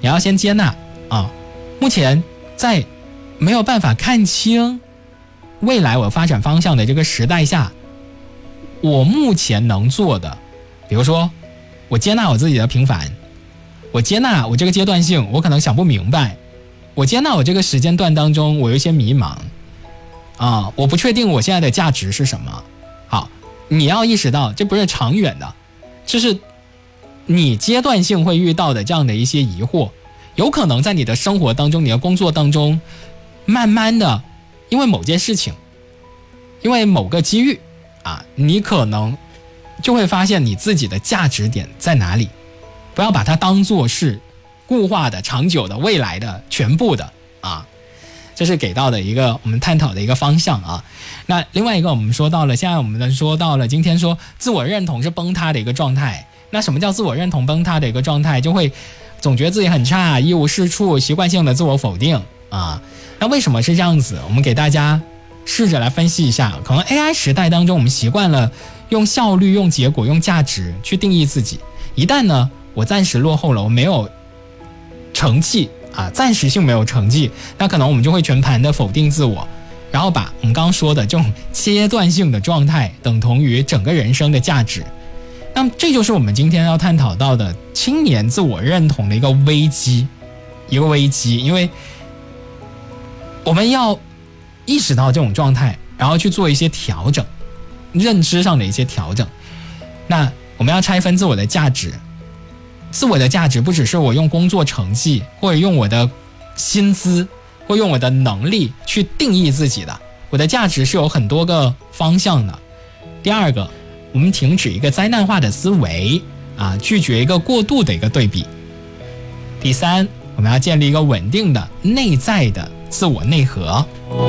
你要先接纳啊。目前在没有办法看清未来我发展方向的这个时代下，我目前能做的，比如说我接纳我自己的平凡，我接纳我这个阶段性我可能想不明白，我接纳我这个时间段当中我有一些迷茫啊，我不确定我现在的价值是什么。好，你要意识到这不是长远的，这是你阶段性会遇到的这样的一些疑惑，有可能在你的生活当中，你的工作当中，慢慢的因为某件事情，因为某个机遇啊，你可能就会发现你自己的价值点在哪里。不要把它当作是固化的、长久的、未来的、全部的啊，这是给到的一个我们探讨的一个方向啊。那另外一个我们说到了，现在我们说到了今天说自我认同是崩塌的一个状态。那什么叫自我认同崩塌的一个状态？就会总觉得自己很差，一无是处，习惯性的自我否定啊。那为什么是这样子？我们给大家试着来分析一下。可能 AI 时代当中，我们习惯了用效率、用结果、用价值去定义自己。一旦呢，我暂时落后了，我没有成绩啊，暂时性没有成绩，那可能我们就会全盘的否定自我，然后把我们刚刚说的这种阶段性的状态等同于整个人生的价值。那么这就是我们今天要探讨到的青年自我认同的一个危机，因为我们要意识到这种状态，然后去做一些调整，认知上的一些调整。那我们要拆分自我的价值，自我的价值不只是我用工作成绩或者用我的薪资或用我的能力去定义自己的，我的价值是有很多个方向的。第二个，我们停止一个灾难化的思维啊，拒绝一个过度的一个对比。第三，我们要建立一个稳定的内在的自我内核。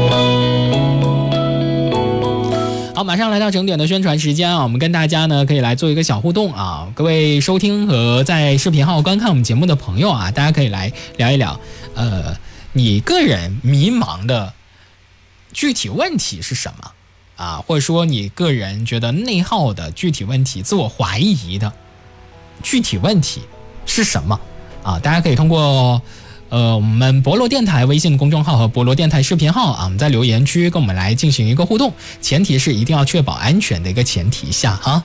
好，马上来到整点的宣传时间啊，我们跟大家呢可以来做一个小互动啊，各位收听和在视频号观看我们节目的朋友啊，大家可以来聊一聊，你个人迷茫的具体问题是什么啊？或者说你个人觉得内耗的具体问题、自我怀疑的具体问题是什么啊？大家可以通过我们博罗电台微信公众号和博罗电台视频号啊，我们在留言区跟我们来进行一个互动，前提是一定要确保安全的一个前提下哈。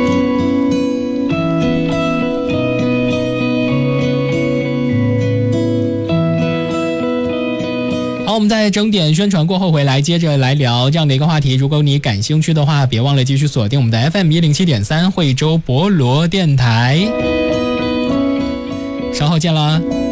好，我们在整点宣传过后回来，接着来聊这样的一个话题。如果你感兴趣的话，别忘了继续锁定我们的 FM107.3惠州博罗电台。稍后见了。